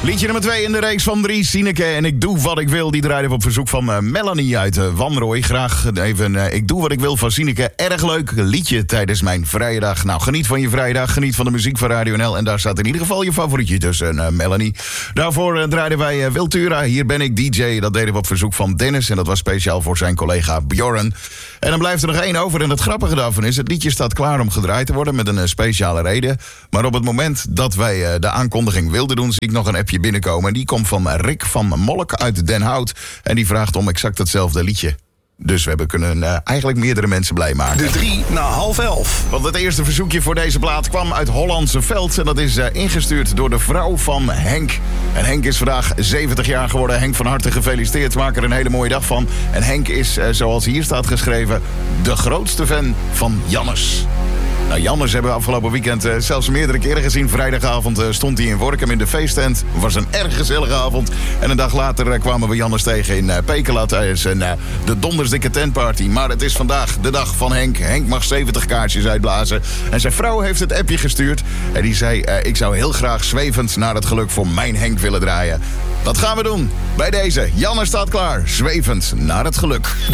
Liedje nummer 2 in de reeks van 3, Sineke en Ik Doe Wat Ik Wil. Die draaide op verzoek van Melanie uit Wanrooy. Graag even Ik Doe Wat Ik Wil van Sineke. Erg leuk liedje tijdens mijn vrijdag. Nou, geniet van je vrijdag, geniet van de muziek van Radio NL. En daar staat in ieder geval je favorietje tussen, Melanie. Daarvoor draaiden wij Wiltura, Hier Ben Ik DJ. Dat deden we op verzoek van Dennis en dat was speciaal voor zijn collega Bjorn. En dan blijft er nog één over en het grappige daarvan is... het liedje staat klaar om gedraaid te worden met een speciale reden. Maar op het moment dat wij de aankondiging wilden doen... zie ik nog een appje binnenkomen. En die komt van Rick van Molk uit Den Hout. En die vraagt om exact hetzelfde liedje. Dus we kunnen eigenlijk meerdere mensen blij maken. De 3 na 10:30. Want het eerste verzoekje voor deze plaat kwam uit Hollandse Veld. En dat is ingestuurd door de vrouw van Henk. En Henk is vandaag 70 jaar geworden. Henk, van harte gefeliciteerd. Maak er een hele mooie dag van. En Henk is, zoals hier staat geschreven... de grootste fan van Jannes. Nou, Jannes hebben we afgelopen weekend zelfs meerdere keren gezien. Vrijdagavond stond hij in Workum in de feesttent. Het was een erg gezellige avond. En een dag later kwamen we Jannes tegen in Pekela tijdens de dondersdikke tentparty. Maar het is vandaag de dag van Henk. Henk mag 70 kaartjes uitblazen. En zijn vrouw heeft het appje gestuurd. En die zei, ik zou heel graag Zwevend naar het geluk voor mijn Henk willen draaien. Dat gaan we doen. Bij deze. Jannes staat klaar. Zwevend naar het geluk.